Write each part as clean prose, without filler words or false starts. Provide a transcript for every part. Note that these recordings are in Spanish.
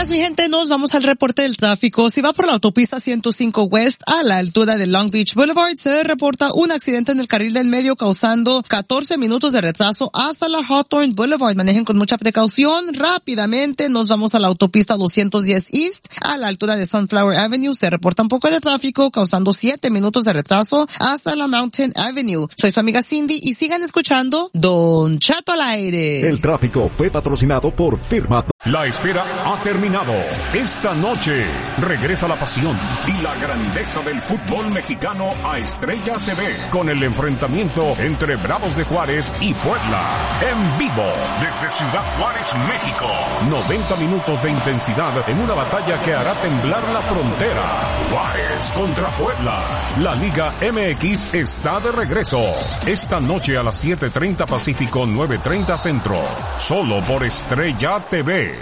días, mi gente. Nos vamos al reporte del tráfico. Si va por la autopista 105 West a la altura de Long Beach Boulevard, se reporta un accidente en el carril del medio causando 14 minutos de retraso hasta la Hawthorne Boulevard. Manejen con mucha precaución. Rápidamente nos vamos a la autopista 210 East a la altura de Sunflower Avenue. Se reporta un poco de tráfico causando 7 minutos de retraso hasta la Mountain Avenue. Soy su amiga Cindy y sigan escuchando Don Chato al aire. El tráfico fue patrocinado por Firma. La espera ha terminado. Esta noche regresa la pasión y la grandeza del fútbol mexicano a Estrella TV con el enfrentamiento entre Bravos de Juárez y Puebla. En vivo desde Ciudad Juárez, México. 90 minutos de intensidad en una batalla que hará temblar la frontera. Juárez contra Puebla. La Liga MX está de regreso. Esta noche a las 7:30 Pacífico, 9:30 Centro. Solo por Estrella TV.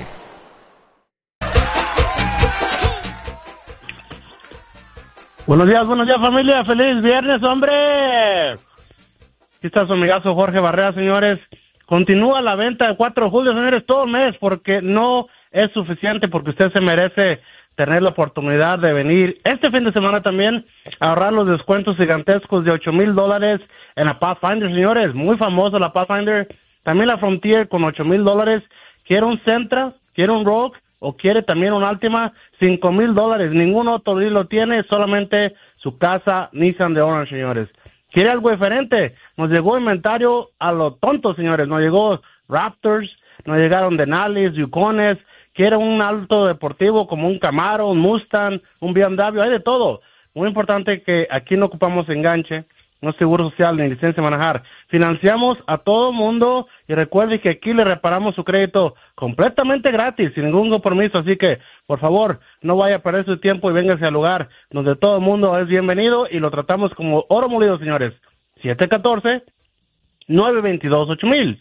Buenos días familia, feliz viernes, hombre. Aquí está su amigazo Jorge Barrera, señores. Continúa la venta del 4 de julio, señores, todo el mes, porque no es suficiente, porque usted se merece tener la oportunidad de venir este fin de semana también a ahorrar los descuentos gigantescos de $8,000 en la Pathfinder, señores. Muy famosa la Pathfinder. También la Frontier con $8,000. ¿Quiere un Sentra? ¿Quiere un Rogue? ¿O quiere también un Altima? $5,000. Ningún otro deal lo tiene, solamente su casa Nissan de Orange, señores. ¿Quiere algo diferente? Nos llegó inventario a lo tonto, señores. Nos llegó Raptors, nos llegaron Denalis, Yukones. ¿Quiere un auto deportivo como un Camaro, un Mustang, un BMW? Hay de todo. Muy importante que aquí no ocupamos enganche, no seguro social ni licencia de manejar. Financiamos a todo mundo y recuerde que aquí le reparamos su crédito completamente gratis, sin ningún compromiso. Así que, por favor, no vaya a perder su tiempo y véngase al lugar donde todo el mundo es bienvenido y lo tratamos como oro molido, señores. 714-922-8000.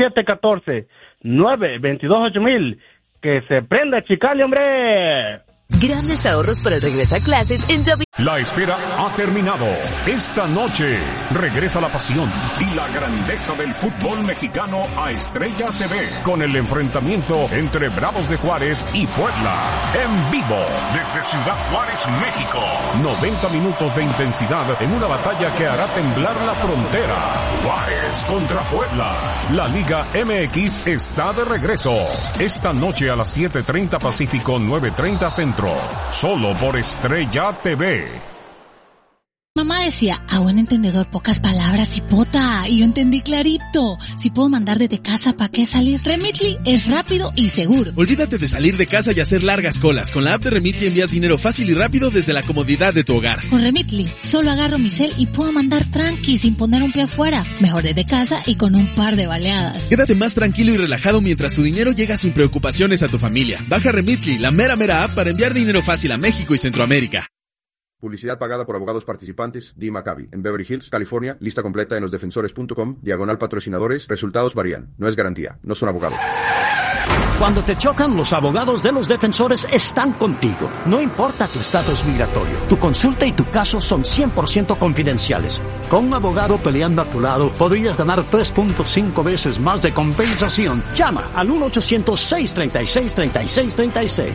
714-922-8000. Que se prenda Chicali, hombre. Grandes ahorros para el regreso a clases en W. La espera ha terminado. Esta noche regresa la pasión y la grandeza del fútbol mexicano a Estrella TV con el enfrentamiento entre Bravos de Juárez y Puebla. En vivo desde Ciudad Juárez, México. 90 minutos de intensidad en una batalla que hará temblar la frontera. Juárez contra Puebla. La Liga MX está de regreso. Esta noche a las 7:30 Pacífico, 9:30 Centro. Solo por Estrella TV. Mamá decía, a buen entendedor pocas palabras, hipota, y yo entendí clarito. Si puedo mandar desde casa, ¿para qué salir? Remitly es rápido y seguro. Olvídate de salir de casa y hacer largas colas. Con la app de Remitly envías dinero fácil y rápido desde la comodidad de tu hogar. Con Remitly, solo agarro mi cel y puedo mandar tranqui sin poner un pie afuera. Mejor desde casa y con un par de baleadas. Quédate más tranquilo y relajado mientras tu dinero llega sin preocupaciones a tu familia. Baja Remitly, la mera app para enviar dinero fácil a México y Centroamérica. Publicidad pagada por abogados participantes, Dee Maccabi, en Beverly Hills, California. Lista completa en losdefensores.com/patrocinadores. Resultados varían. No es garantía. No son abogados. Cuando te chocan, los abogados de Los Defensores están contigo. No importa tu estatus migratorio. Tu consulta y tu caso son 100% confidenciales. Con un abogado peleando a tu lado, podrías ganar 3.5 veces más de compensación. Llama al 1-800-636-3636.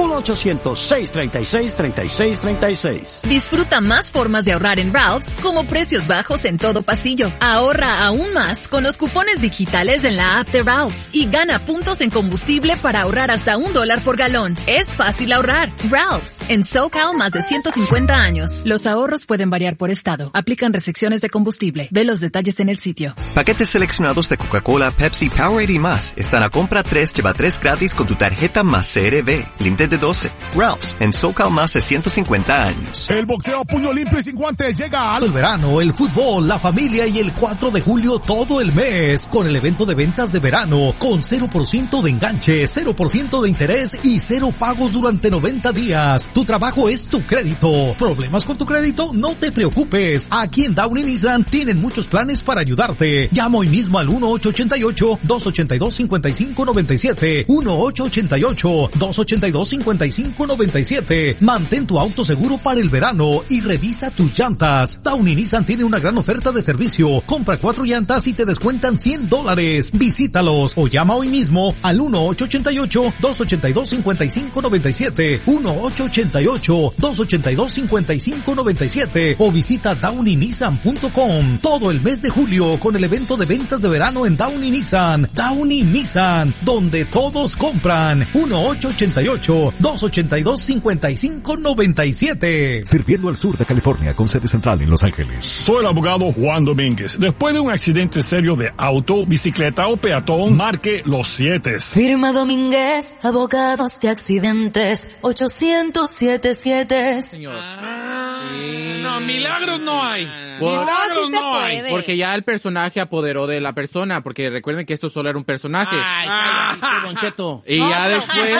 1-800-636-3636. Disfruta más formas de ahorrar en Ralph's, como precios bajos en todo pasillo. Ahorra aún más con los cupones digitales en la app de Ralph's y gana puntos en combustible para ahorrar hasta $1 por galón. Es fácil ahorrar. Ralph's, en SoCal más de 150 años. Los ahorros pueden variar por estado. Aplican restricciones de combustible. Ve los detalles en el sitio. Paquetes seleccionados de Coca-Cola, Pepsi, Powerade y más están a compra 3, lleva 3 gratis con tu tarjeta más CRB. Límite de 12. Ralph's, en SoCal más de 150 años. El boxeo a puño limpio y sin guantes llega al verano, el fútbol, la familia y el 4 de julio todo el mes con el evento de ventas de verano con 0% de enganche, 0% de interés y 0 pagos durante 90 días. Tu trabajo es tu crédito. ¿Problemas con tu crédito? No te preocupes. Aquí en Dow Downey Nissan tienen muchos planes para ayudarte. Llama hoy mismo al 1-888-282-5597. 1-888-282-5597. Mantén tu auto seguro para el verano y revisa tus llantas. Downey Nissan tiene una gran oferta de servicio. Compra 4 llantas y te descuentan $100. Visítalos o llama hoy mismo al 1-888-282-5597. 1-888-282-5597 o visita DowneyNissan.com. Todo el mes de julio con el evento de ventas de verano en Downey Nissan. Downey Nissan, donde todos compran. 1-888-282-5597. Sirviendo al sur de California con sede central en Los Ángeles. Soy el abogado Juan Domínguez. Después de un accidente serio de auto, bicicleta o peatón, marque los 7. Firma Domínguez, abogados de accidentes, 800-77. Señor. No, milagros no hay. Milagros no hay. Porque ya el personaje apoderó de la persona, porque recuerden que esto solo era un personaje. Ay, Don Cheto. Y ya después...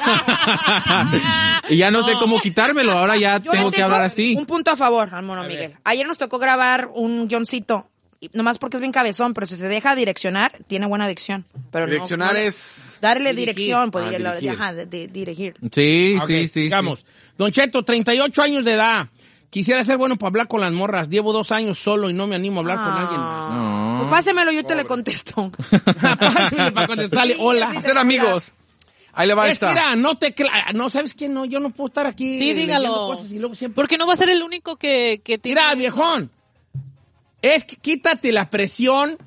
y ya no sé cómo quitármelo, ahora ya tengo que hablar así. Un punto a favor al Mono Miguel. Ayer nos tocó grabar un guioncito, nomás porque es bien cabezón, pero si se deja direccionar, tiene buena dicción. Pero direccionar no, es... Darle dirección, pues dirigir. dirigir. Sí, okay, sí. Digamos, Don Cheto, 38 años de edad. Quisiera ser bueno para hablar con las morras. Llevo 2 años solo y no me animo a hablar con alguien más. Pues pásemelo, yo te le contesto. Pásemelo para contestarle. Hola. Ser amigos. Ahí le va a estar. Mira, no, ¿sabes qué? No, yo no puedo estar aquí. Sí, dígalo. Cosas y luego siempre... Porque no va a ser el único que tiene... Mira, viejón. Quítate la presión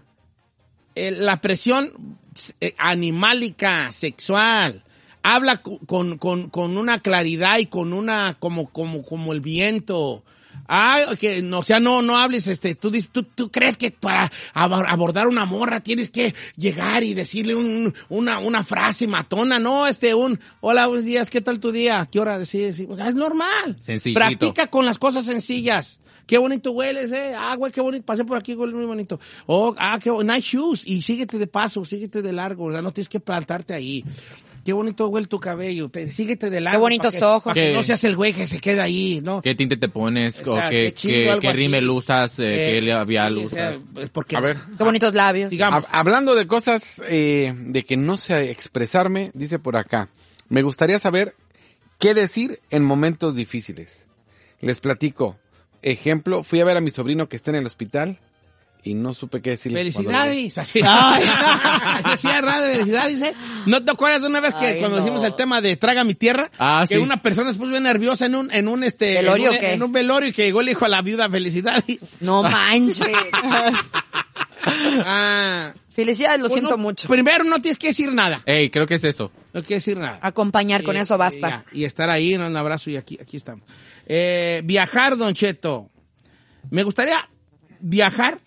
animálica, sexual. Habla con una claridad y con una, como el viento. No hables, tú crees que para abordar una morra tienes que llegar y decirle una frase matona, no, hola, buenos días, ¿qué tal tu día? ¿Qué hora? Sí, es normal. Sencillito. Practica con las cosas sencillas. Qué bonito hueles, güey, qué bonito, pasé por aquí, huele muy bonito. Qué nice shoes, y síguete de paso, síguete de largo, ¿verdad? No tienes que plantarte ahí. Qué bonito huele tu cabello, pero síguete de largo. Qué bonitos ojos. Para que no seas el güey que se queda ahí, ¿no? ¿Qué tinte te pones? O sea, ¿Qué rímel usas? ¿Qué labial usas? A ver. Qué bonitos labios. Digamos. Hablando de cosas de que no sé expresarme, dice por acá, me gustaría saber qué decir en momentos difíciles. Les platico. Ejemplo, fui a ver a mi sobrino que está en el hospital y no supe qué decirle. ¡Felicidades! Así. Decía radio, felicidades. ¿No te acuerdas de una vez que cuando hicimos el tema de Traga mi tierra? Que sí. Una persona se puso bien nerviosa en un ¿velorio qué? En un velorio y que llegó y le dijo a la viuda felicidades. No manches. Felicidades, lo siento mucho. Primero no tienes que decir nada. Ey, creo que es eso. No quieres decir nada. Acompañar, con eso basta. Y estar ahí, un abrazo y aquí estamos. Viajar, Don Cheto. Me gustaría viajar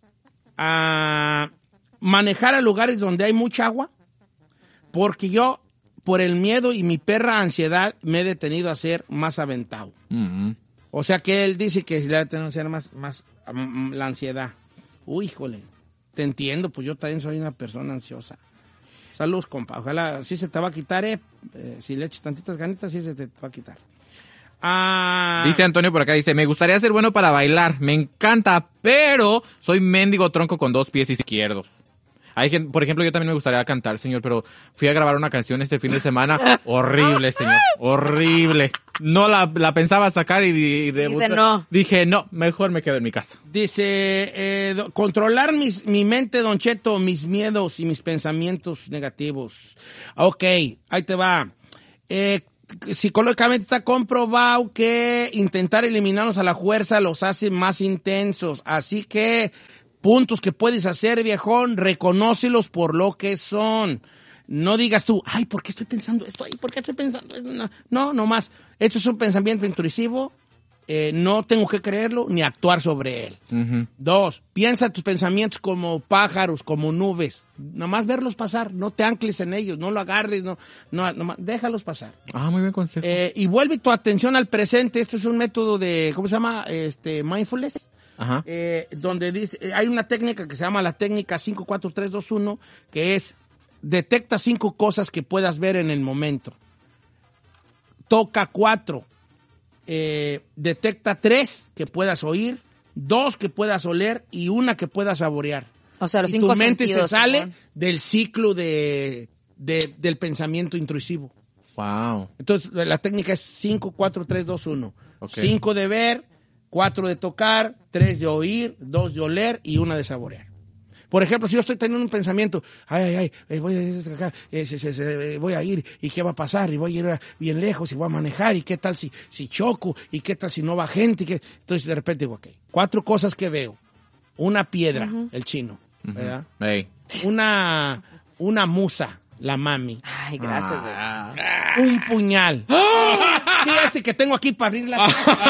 a manejar a lugares donde hay mucha agua, porque yo, por el miedo y mi perra ansiedad, me he detenido a ser más aventado. Mm-hmm. O sea que él dice que le ha detenido a ser más la ansiedad. Uy, híjole, te entiendo, pues yo también soy una persona ansiosa. Saludos, compa. Ojalá sí se te va a quitar, si le echas tantitas ganitas, sí se te va a quitar. Dice Antonio por acá, dice, me gustaría ser bueno para bailar, me encanta, pero soy mendigo tronco con 2 pies izquierdos. Hay gente, por ejemplo, yo también me gustaría cantar, señor, pero fui a grabar una canción este fin de semana, horrible, señor, horrible. No la pensaba sacar y dije, no, mejor me quedo en mi casa. Dice, controlar mi mente, Don Cheto, mis miedos y mis pensamientos negativos. Ok, ahí te va. Psicológicamente está comprobado que intentar eliminarlos a la fuerza los hace más intensos. Así que puntos que puedes hacer, viejón, reconócelos por lo que son. No digas tú, ay, ¿por qué estoy pensando esto? Ay, ¿por qué estoy pensando esto? No más. Esto es un pensamiento intrusivo. No tengo que creerlo ni actuar sobre él. Uh-huh. 2, piensa tus pensamientos como pájaros, como nubes. Nomás verlos pasar, no te ancles en ellos, no lo agarres, nomás déjalos pasar. Muy bien consejo. Y vuelve tu atención al presente. Esto es un método de, ¿cómo se llama? Mindfulness. Ajá. Donde dice, hay una técnica que se llama la técnica 5-4-3-2-1, que es detecta 5 cosas que puedas ver en el momento. Toca 4. Detecta 3 que puedas oír 2 que puedas oler y 1 que puedas saborear. O sea, los y 5 tu mente sentidos, se sale Simón. del ciclo del pensamiento intrusivo. Wow. Entonces, la técnica es 5, 4, 3, 2, 1. Ok. 5 de ver, 4 de tocar, 3 de oír, 2 de oler y 1 de saborear. Por ejemplo, si yo estoy teniendo un pensamiento, voy a ir, ¿y qué va a pasar? Y voy a ir bien lejos, y voy a manejar, ¿y qué tal si choco? ¿Y qué tal si no va gente? Entonces, de repente digo, ok, 4 cosas que veo. Una piedra, el chino, ¿verdad? Hey. Una musa, la mami. Ay, gracias, güey. Un puñal. Sí, este que tengo aquí para abrir la...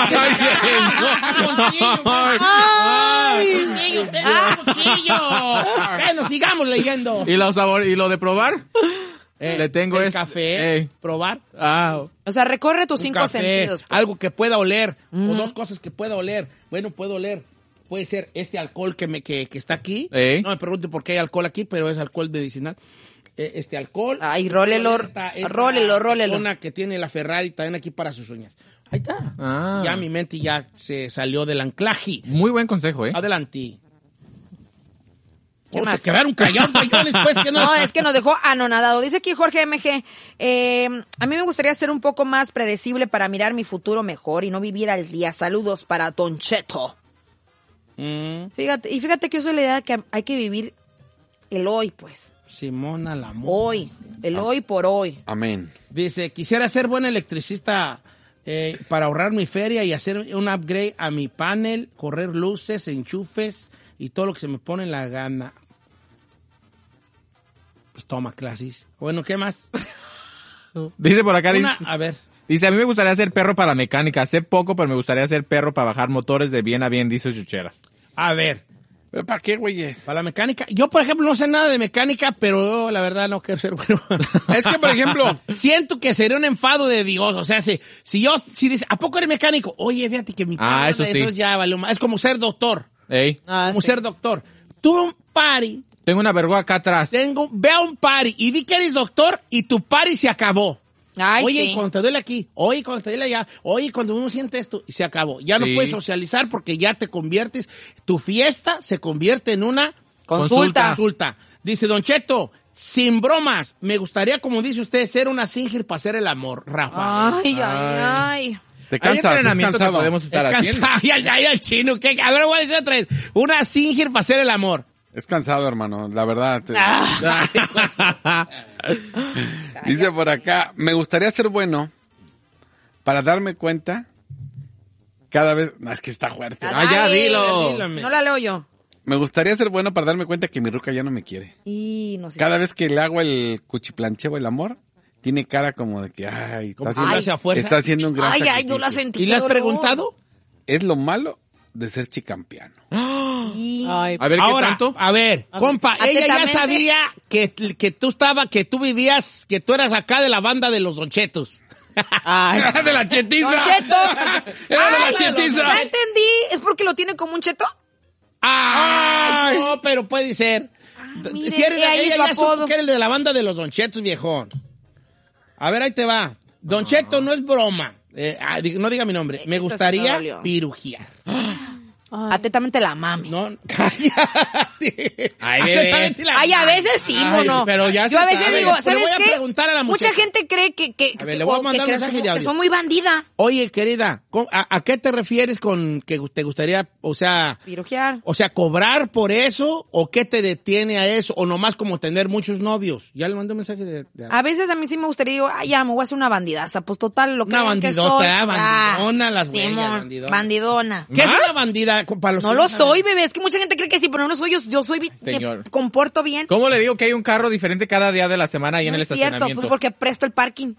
¡Cuchillo! Bueno, sigamos leyendo. ¿Y lo de probar? Le tengo el café, probar. O sea, recorre tus Un 5 café, sentidos. Pues. algo que pueda oler, o 2 cosas que pueda oler. Bueno, puedo oler. Puede ser este alcohol que está aquí. No me pregunte por qué hay alcohol aquí, pero es alcohol medicinal. Este alcohol. Ay, rólelo. Rólelo. Una que tiene la Ferrari también aquí para sus uñas. Ahí está. Ya mi mente ya se salió del anclaje. Muy buen consejo, ¿eh? Adelante. ¿Qué más? Se quedaron callados, después que no, es que nos dejó anonadado. Dice aquí Jorge MG, a mí me gustaría ser un poco más predecible para mirar mi futuro mejor y no vivir al día. Saludos para Don Cheto. Fíjate que yo soy la idea que hay que vivir el hoy, pues. Simona la hoy, el hoy por hoy. Amén. Dice, quisiera ser buen electricista para ahorrar mi feria y hacer un upgrade a mi panel, correr luces, enchufes y todo lo que se me pone en la gana. Pues toma clases. Bueno, ¿qué más? Dice por acá, a ver. Dice, a mí me gustaría ser perro para la mecánica. Sé poco, pero me gustaría ser perro para bajar motores de bien a bien, dice Chucheras. A ver. ¿Para qué, güeyes? Para la mecánica. Yo, por ejemplo, no sé nada de mecánica, pero yo, la verdad, no quiero ser bueno. Es que, por ejemplo, siento que sería un enfado de Dios. O sea, si dice, ¿a poco eres mecánico? Oye, fíjate que mi padre, eso sí. entonces ya valió más. Es como ser doctor. Como ser doctor. Tuve un party. Tengo una vergüenza acá atrás. Ve a un party y di que eres doctor y tu party se acabó. Ay, oye, sí. cuando te duele aquí, oye, cuando te duele allá, oye, cuando uno siente esto, y se acabó. Ya no puedes socializar porque ya te conviertes, tu fiesta se convierte en una consulta. Dice Don Cheto, sin bromas, me gustaría, como dice usted, ser una Singer para hacer el amor, Rafa. Ay. Te cansas, es cansado. Podemos estar haciendo. Ay, el chino, ¿qué? A ver, voy a decir otra vez. Una Singer para hacer el amor. Es cansado, hermano, la verdad. Dice por acá, me gustaría ser bueno para darme cuenta cada vez... No, es que está fuerte. Ya, dilo. No la leo yo. Me gustaría ser bueno para darme cuenta que mi ruca ya no me quiere. Y no sé. Cada vez que le hago el cuchiplancheo, el amor, tiene cara como de que, ay, está haciendo un gran Ay, sacrificio. no la sentí. ¿Y le has preguntado? Es lo malo de ser chicampiano. A ver, ¿qué tanto? A ver, compa, ella ya sabía que tú vivías, que tú eras acá de la banda de los Don Chetos. Ay, de la chetiza. Don Cheto. Era de la chetiza. Ya entendí. ¿Es porque lo tiene como un cheto? Ay, no, pero puede ser. Mire, Si eres, ahí ella su ya supo apodo. que eres de la banda de los Don Chetos, viejón. A ver, ahí te va. Don Cheto no es broma. No diga mi nombre. Me gustaría pirujear. Atentamente la mami. No, cállate. Ay, a veces sí, no. Pero ya yo a veces digo, ¿sabes voy a qué? preguntar a la muchacha. Mucha gente cree que A ver, le voy a mandar un mensaje de audio. que son muy bandida. Oye, querida, ¿a qué te refieres con que te gustaría, o sea... Pirujear. O sea, ¿cobrar por eso? ¿O qué te detiene a eso? ¿O nomás como tener muchos novios? Ya le mandé un mensaje de A veces a mí sí me gustaría, digo, ay, ya, me voy a hacer una bandidaza. Pues total, lo que una vean que bandidota, soy. bandidona, las Simón, huellas, bandidona. bandidona. ¿Qué es una bandida? Para los No lo soy, bebé. Es que mucha gente cree que sí, pero no lo soy. Yo soy, Señor. me comporto bien. ¿Cómo le digo que hay un carro diferente cada día de la semana ahí en el Es cierto, estacionamiento? pues porque presto el parking.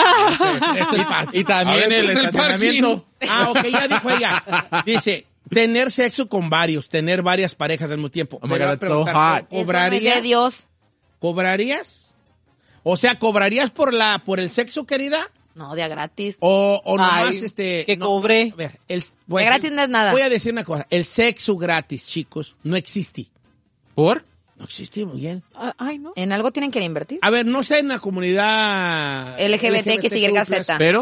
Y también el estacionamiento. Ok, ya dijo ella. Dice, tener sexo con varios, tener varias parejas al mismo tiempo. Oh my God, that's so hot. ¿Cobrarías? Eso no es de Dios. ¿Cobrarías? O sea, ¿cobrarías por el sexo, querida? No, de a gratis. O nomás que cobre. A ver, de gratis no es nada. Voy a decir una cosa. El sexo gratis, chicos, no existe. ¿Por? No existe, muy bien. Ay, no. En algo tienen que invertir. A ver, no sé en la comunidad LGBTQYZ. Pero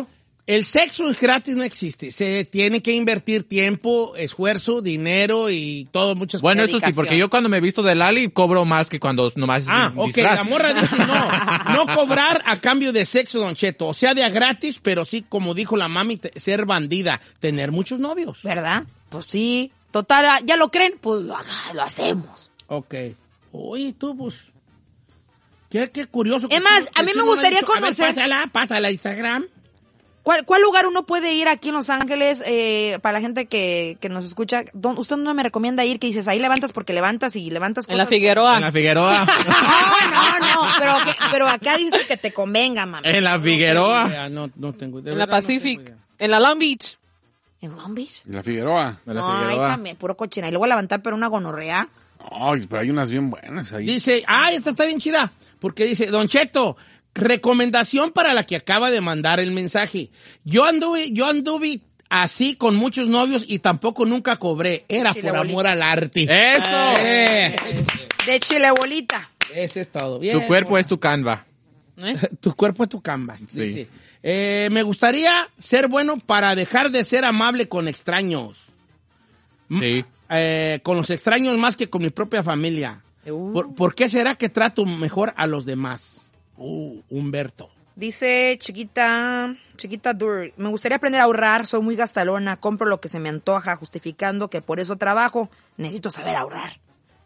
El sexo gratis no existe. Se tiene que invertir tiempo, esfuerzo, dinero y todo, muchas cosas. Bueno, eso sí, porque yo cuando me he visto de Lali cobro más que cuando nomás ok, disfraz. la morra dice no cobrar a cambio de sexo, Don Cheto. O sea, de a gratis, pero sí, como dijo la mami, ser bandida, tener muchos novios. ¿Verdad? Pues sí. Total, ¿ya lo creen? Pues lo hacemos. Ok. Oye, tú, pues... Qué curioso. Es más, a mí me gustaría conocer... A ver, pásala a Instagram. ¿Cuál lugar uno puede ir aquí en Los Ángeles para la gente que nos escucha? ¿Usted no me recomienda ir? Que dices, ahí levantas porque levantas y levantas cosas. En la Figueroa. En la Figueroa. No, pero acá dice que te convenga, mami. En la Figueroa. No tengo idea. En la Pacific. En la Long Beach. ¿En Long Beach? En la Figueroa. Ay, también, puro cochina. Y luego levantar, pero una gonorrea. Ay, pero hay unas bien buenas ahí. Dice, esta está bien chida. Porque dice, Don Cheto, recomendación para la que acaba de mandar el mensaje. Yo anduve así con muchos novios y tampoco nunca cobré. Era por amor al arte. ¡Eso! De chile bolita. Ese es todo. Bien, tu cuerpo es tu Canva. Tu cuerpo es tu canvas. Sí. Dice, me gustaría ser bueno para dejar de ser amable con extraños. Sí. Con los extraños más que con mi propia familia. ¿Por qué será que trato mejor a los demás? Humberto. Dice Chiquita Dur, me gustaría aprender a ahorrar, soy muy gastalona, compro lo que se me antoja, justificando que por eso trabajo, necesito saber ahorrar.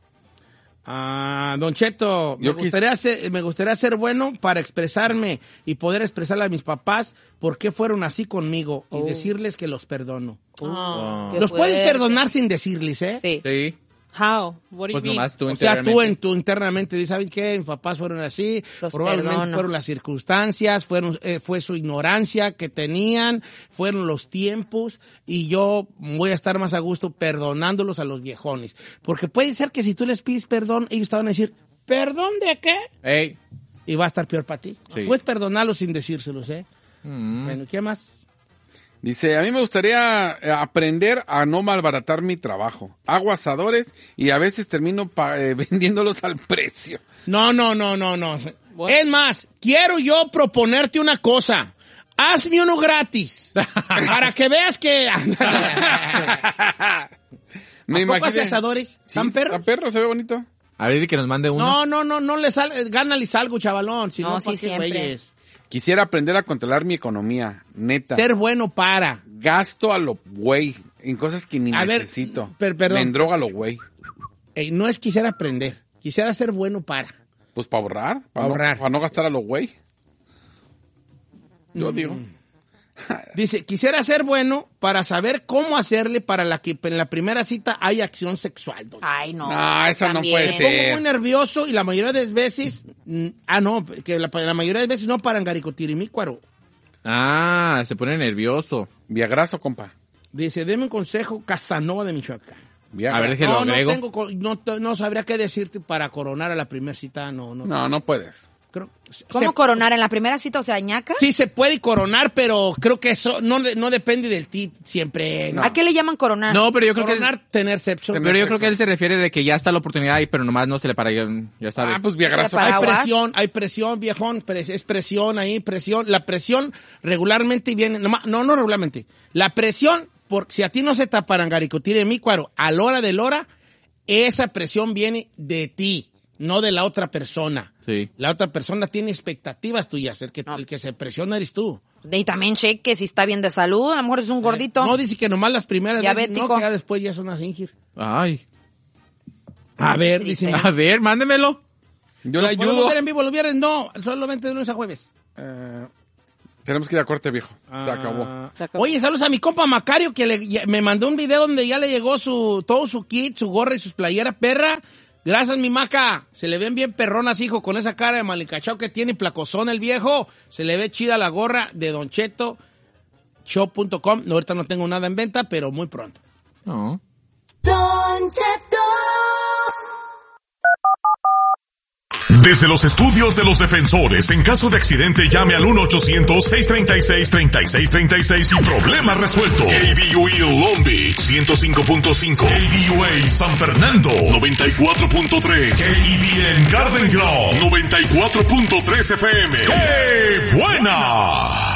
Don Cheto, me gustaría ser bueno para expresarme y poder expresarle a mis papás por qué fueron así conmigo y decirles que los perdono. Los puedes perdonar sin decirles, ¿eh? Sí. How? What do you mean? O sea, tú internamente dices, ¿sabes qué? Mis papás fueron así, probablemente fueron las circunstancias, fue su ignorancia que tenían, fueron los tiempos, y yo voy a estar más a gusto perdonándolos a los viejones. Porque puede ser que si tú les pides perdón, ellos te van a decir, ¿perdón de qué? Ey. Y va a estar peor para ti. Sí. Puedes perdonarlos sin decírselos, ¿eh? Bueno, ¿qué más? Dice, a mí me gustaría aprender a no malbaratar mi trabajo. Hago asadores y a veces termino vendiéndolos al precio. No. Es más, quiero yo proponerte una cosa. Hazme uno gratis. Para que veas que... Me imagino. ¿Hace asadores? ¿San perros? ¿San perro se ve bonito? A ver, que nos mande uno. No gánales algo, chavalón. Si no, sí, siempre. Güeyes. Quisiera aprender a controlar mi economía, neta. Ser bueno para. Gasto a lo güey, en cosas que ni necesito. Perdón. Me endroga a lo güey. No es quisiera aprender, quisiera ser bueno para. Pues para ahorrar. Para no gastar a lo güey. Yo digo. Dice, quisiera ser bueno para saber cómo hacerle para que en la primera cita hay acción sexual. Ay, no. Eso no puede ser. Me pongo muy nervioso y la mayoría de las veces... que la mayoría de veces no para engaricotirimícuaro. Se pone nervioso. Viagrazo, compa. Dice, deme un consejo, Casanova de Michoacán. A ver, déjelo agrego. No sabría qué decirte para coronar a la primera cita, No puedes. ¿Cómo coronar en la primera cita, o sea, ñaca? Sí se puede coronar, pero creo que eso no depende del ti siempre. No. ¿A qué le llaman coronar? No, pero yo creo coronar, tener sexo. Pero yo creo que él se refiere de que ya está la oportunidad ahí, pero nomás no se le para, ya sabe. Pues viagrazo. Hay presión, viejón, es presión ahí, presión. La presión regularmente viene, no regularmente. La presión, porque si a ti no se te parangaricotire a la hora de la hora, esa presión viene de ti, no de la otra persona. Sí. La otra persona tiene expectativas tuyas, el que se presiona eres tú. Y también cheque si está bien de salud, a lo mejor es un gordito. No, dice que nomás las primeras diabético. veces, no, que ya después ya son a fingir. Ay. A ver, dice. A ver, mándemelo. Yo le ayudo. ¿Podemos ver en vivo los viernes? No, solamente de lunes a jueves. Tenemos que ir a corte, viejo. Se acabó. Oye, saludos a mi compa Macario, que me mandó un video donde ya le llegó todo su kit, su gorra y sus playeras, perra. Gracias, mi Maca. Se le ven bien perronas, hijo, con esa cara de malicachao que tiene, placozón el viejo. Se le ve chida la gorra de Don Cheto. Shop.com. No, ahorita no tengo nada en venta, pero muy pronto. No. Don Cheto. Desde los estudios de los defensores, en caso de accidente, llame al 1-800-636-3636 y problema resuelto. KBUE Long Beach 105.5, KBUA San Fernando 94.3, KBN Garden Grove 94.3 FM. ¡Qué buena!